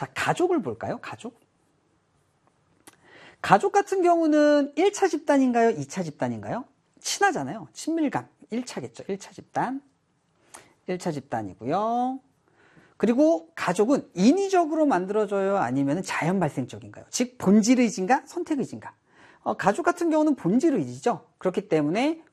자, 가족을 볼까요? 가족. 가족 같은 경우는 1차 집단인가요? 2차 집단인가요? 친하잖아요. 친밀감. 1차겠죠. 1차 집단. 1차 집단이고요. 그리고 가족은 인위적으로 만들어져요? 아니면 자연 발생적인가요? 즉, 본질의지인가? 선택의지인가? 가족 같은 경우는 본질의지죠. 그렇기 때문에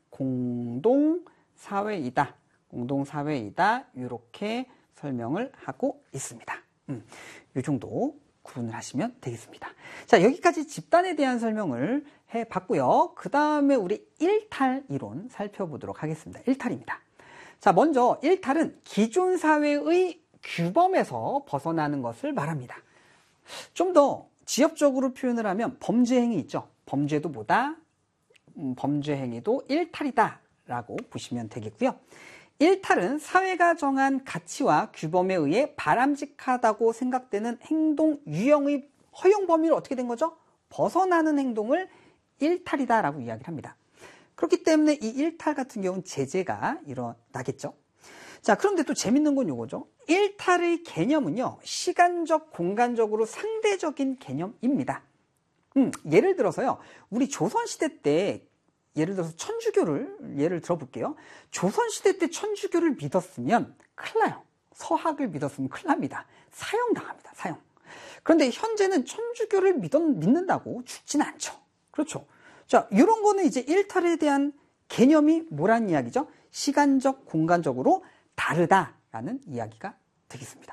공동사회이다. 공동사회이다. 이렇게 설명을 하고 있습니다. 이 정도 구분을 하시면 되겠습니다. 자, 여기까지 집단에 대한 설명을 해봤고요. 그 다음에 우리 일탈 이론 살펴보도록 하겠습니다. 일탈입니다. 자, 먼저 일탈은 기존 사회의 규범에서 벗어나는 것을 말합니다. 좀 더 지엽적으로 표현을 하면 범죄 행위 있죠. 범죄도 뭐다? 범죄 행위도 일탈이다 라고 보시면 되겠고요. 일탈은 사회가 정한 가치와 규범에 의해 바람직하다고 생각되는 행동 유형의 허용 범위를 어떻게 된 거죠? 벗어나는 행동을 일탈이다 라고 이야기를 합니다. 그렇기 때문에 이 일탈 같은 경우는 제재가 일어나겠죠. 자, 그런데 또 재밌는 건 이거죠. 일탈의 개념은요, 시간적, 공간적으로 상대적인 개념입니다. 예를 들어서요, 우리 조선시대 때 예를 들어서 천주교를 예를 들어볼게요. 조선시대 때 천주교를 믿었으면 큰일 나요. 서학을 믿었으면 큰일 납니다. 사형당합니다. 사형. 그런데 현재는 천주교를 믿는다고 죽지는 않죠. 그렇죠. 자, 이런 거는 이제 일탈에 대한 개념이 뭐라는 이야기죠? 시간적, 공간적으로 다르다라는 이야기가 되겠습니다.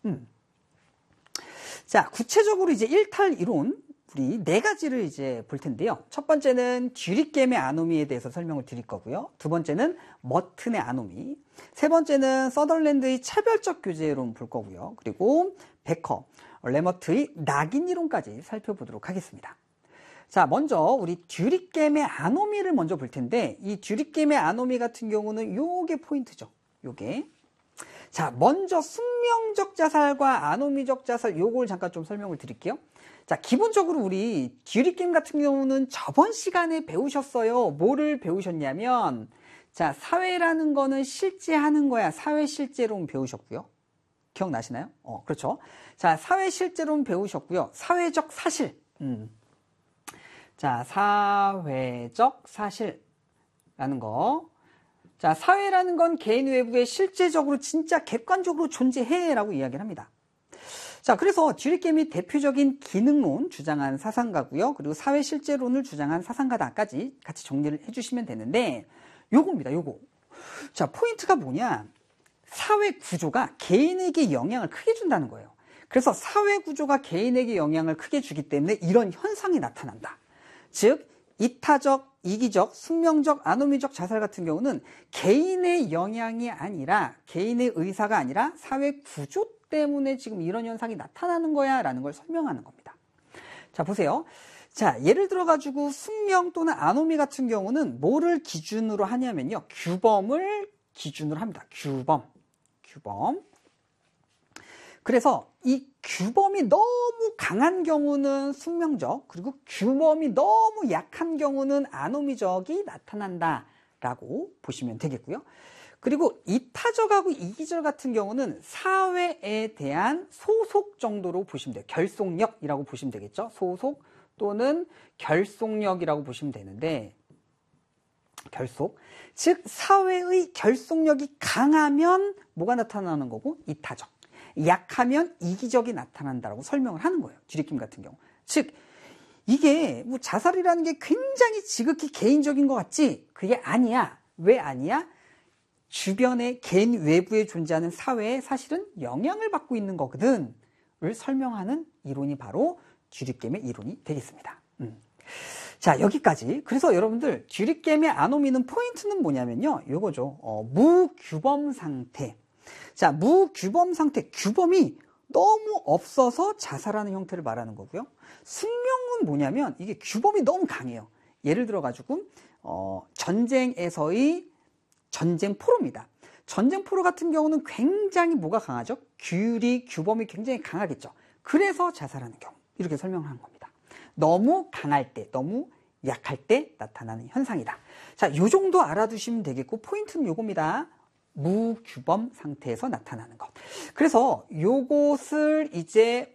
자, 구체적으로 이제 일탈 이론 우리 4가지를 이제 볼 텐데요. 첫 번째는 듀리겜의 아노미에 대해서 설명을 드릴 거고요. 두 번째는 머튼의 아노미. 세 번째는 서덜랜드의 차별적 교제론 볼 거고요. 그리고 베커, 레머트의 낙인 이론까지 살펴보도록 하겠습니다. 자, 먼저 우리 듀리겜의 아노미를 먼저 볼 텐데, 이 듀리겜의 아노미 같은 경우는 요게 포인트죠. 요게. 자, 먼저 숙명적 자살과 아노미적 자살 요걸 잠깐 좀 설명을 드릴게요. 자, 기본적으로 우리 듀리겜 같은 경우는 저번 시간에 배우셨어요. 뭐를 배우셨냐면, 자, 사회라는 거는 실제 하는 거야. 사회 실제론 배우셨고요. 기억나시나요? 그렇죠. 자, 사회 실제론 배우셨고요. 사회적 사실. 자, 사회적 사실라는 거. 자, 사회라는 건 개인 외부에 실제적으로 진짜 객관적으로 존재해라고 이야기를 합니다. 자, 그래서 듀리겜이 대표적인 기능론 주장한 사상가고요. 그리고 사회 실제론을 주장한 사상가다까지 같이 정리를 해주시면 되는데, 요겁니다. 요거. 자, 포인트가 뭐냐? 사회 구조가 개인에게 영향을 크게 준다는 거예요. 그래서 사회 구조가 개인에게 영향을 크게 주기 때문에 이런 현상이 나타난다. 즉, 이타적, 이기적, 숙명적, 아노미적 자살 같은 경우는 개인의 영향이 아니라, 개인의 의사가 아니라 사회 구조 때문에 지금 이런 현상이 나타나는 거야 라는 걸 설명하는 겁니다. 자, 보세요. 자, 예를 들어가지고 숙명 또는 아노미 같은 경우는 뭐를 기준으로 하냐면요, 규범을 기준으로 합니다. 규범. 그래서 이 규범이 너무 강한 경우는 숙명적, 그리고 규범이 너무 약한 경우는 아노미적이 나타난다라고 보시면 되겠고요. 그리고 이타적하고 이기적 같은 경우는 사회에 대한 소속 정도로 보시면 돼요. 결속력이라고 보시면 되겠죠. 소속 또는 결속력이라고 보시면 되는데, 결속. 즉, 사회의 결속력이 강하면 뭐가 나타나는 거고? 이타적. 약하면 이기적이 나타난다라고 설명을 하는 거예요. 듀리겜 같은 경우. 즉, 이게 뭐 자살이라는 게 굉장히 지극히 개인적인 것 같지? 그게 아니야. 왜 아니야? 주변의 개인 외부에 존재하는 사회에 사실은 영향을 받고 있는 거거든 을 설명하는 이론이 바로 듀리겜의 이론이 되겠습니다. 자, 여기까지. 그래서 여러분들 듀리겜의 아노미는 포인트는 뭐냐면요, 요거죠. 무규범 상태. 자, 무규범 상태, 규범이 너무 없어서 자살하는 형태를 말하는 거고요. 숙명은 뭐냐면 이게 규범이 너무 강해요. 예를 들어 가지고 전쟁에서의 전쟁 포로입니다. 전쟁 포로 같은 경우는 굉장히 뭐가 강하죠? 규범이 굉장히 강하겠죠. 그래서 자살하는 경우. 이렇게 설명을 한 겁니다. 너무 강할 때, 너무 약할 때 나타나는 현상이다. 자, 요 정도 알아두시면 되겠고, 포인트는 요겁니다. 무규범 상태에서 나타나는 것. 그래서 요것을 이제